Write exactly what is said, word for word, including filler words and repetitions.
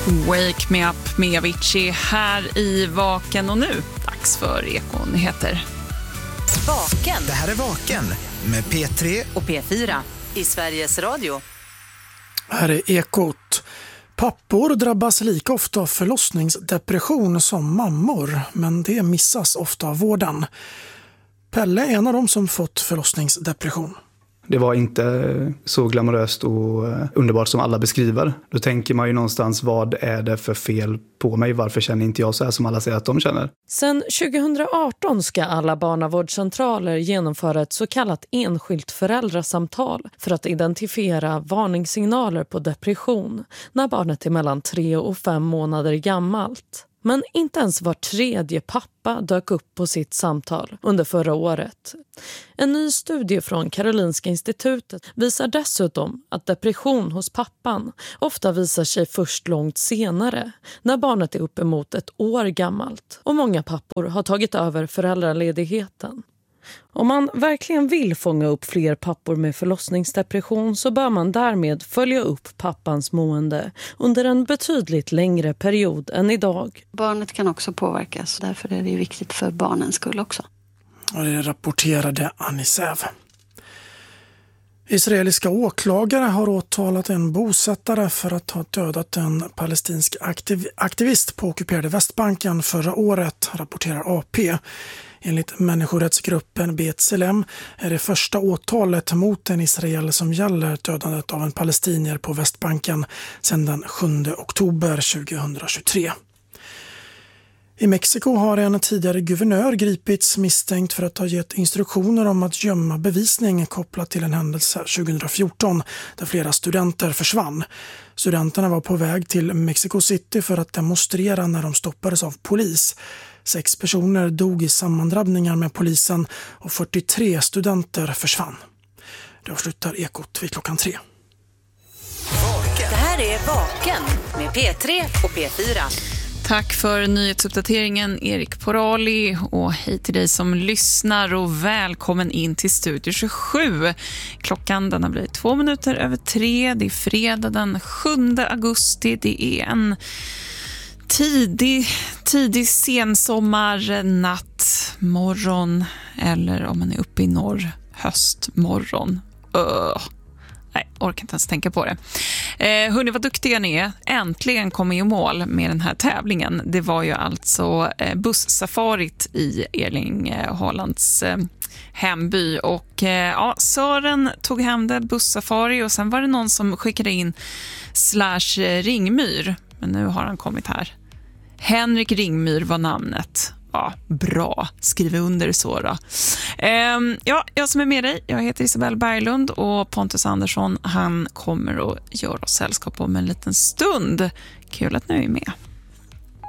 Wake me up med Avicii här i Vaken, och nu dags för Ekonyheter. Vaken. Det här är Vaken med P tre och P fyra i Sveriges Radio. Här är Ekot. Pappor drabbas lika ofta av förlossningsdepression som mammor, men det missas ofta av vården. Pelle är en av dem som fått förlossningsdepression. Det var inte så glamoröst och underbart som alla beskriver. Då tänker man ju någonstans, vad är det för fel på mig? Varför känner inte jag så här som alla säger att de känner? Sen tjugohundraarton ska alla barnavårdscentraler genomföra ett så kallat enskilt föräldrasamtal för att identifiera varningssignaler på depression när barnet är mellan tre och fem månader gammalt. Men inte ens var tredje pappa dök upp på sitt samtal under förra året. En ny studie från Karolinska institutet visar dessutom att depression hos pappan ofta visar sig först långt senare, när barnet är uppemot ett år gammalt. Och många pappor har tagit över föräldraledigheten. Om man verkligen vill fånga upp fler pappor med förlossningsdepression så bör man därmed följa upp pappans mående under en betydligt längre period än idag. Barnet kan också påverkas, därför är det viktigt för barnens skull också. Och det rapporterade Anisev. Israeliska åklagare har åtalat en bosättare för att ha dödat en palestinsk aktiv- aktivist på ockuperade Västbanken förra året, rapporterar A P. Enligt människorättsgruppen B'Tselem är det första åtalet mot en israel som gäller dödandet av en palestinier på Västbanken sedan den sjunde oktober tjugohundratjugotre. I Mexiko har en tidigare guvernör gripits misstänkt för att ha gett instruktioner om att gömma bevisning kopplat till en händelse tjugohundrafjorton där flera studenter försvann. Studenterna var på väg till Mexico City för att demonstrera när de stoppades av polis. Sex personer dog i sammandrabbningar med polisen och fyrtiotre studenter försvann. Det avslutar Ekot vid klockan tre. Det här är Vaken med P tre och P fyra. Tack för nyhetsuppdateringen, Erik Porali, och hej till dig som lyssnar och välkommen in till Studio tjugosju. Klockan den har blivit två minuter över tre, det är fredag den sjunde augusti, det är en tidig, tidig sensommar, natt, morgon, eller om man är uppe i norr, höstmorgon. Öh. Nej, orkar inte ens tänka på det. Eh, hörni, vad duktiga ni är. Äntligen kom i mål med den här tävlingen. Det var ju alltså eh, bussafarit i Erling eh, Haalands eh, hemby. Och eh, ja, Sören tog hem det, bussafari, och sen var det någon som skickade in slash Ringmyr. Men nu har han kommit här. Henrik Ringmyr var namnet. Ja, bra. Skriv under så då. Ehm, ja, jag som är med dig, jag heter Isabelle Berglund, och Pontus Andersson, han kommer att göra oss sällskap om en liten stund. Kul att ni är med.